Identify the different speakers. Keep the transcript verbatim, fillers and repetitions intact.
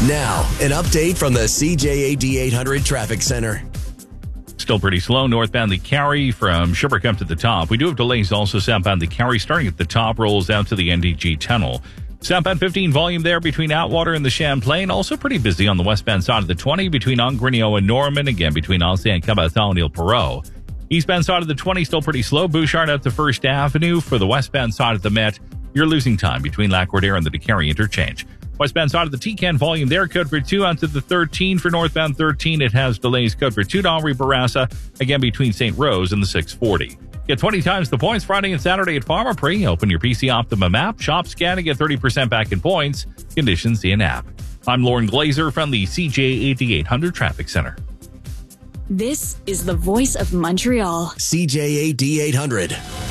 Speaker 1: Now, an update from the C J A D eight hundred Traffic Center.
Speaker 2: Still pretty slow northbound the Cary from Sherbrooke up to the top. We do have delays also southbound the Cary starting at the top, rolls out to the N D G tunnel. Southbound fifteen volume there between Atwater and the Champlain. Also pretty busy on the westbound side of the twenty between Ongrinio and Norman. Again, between Ancien Cabathon and Ile Perrot. Eastbound side of the twenty still pretty slow. Bouchard out to First Avenue. For the westbound side of the Met, you're losing time between Lac-Cordaire and the DeCary interchange. Westbound side of the T-Can volume there, code for two onto the thirteen. For northbound thirteen, it has delays, code for two to Henri Bourassa, again between Saint Rose and the six forty. Get twenty times the points Friday and Saturday at Pharmaprix. Open your P C Optimum app, shop, scan, and get thirty percent back in points. Conditions in app. I'm Lauren Glazer from the C J A D eight hundred Traffic Center.
Speaker 3: This is the voice of Montreal.
Speaker 1: C J A D eight hundred.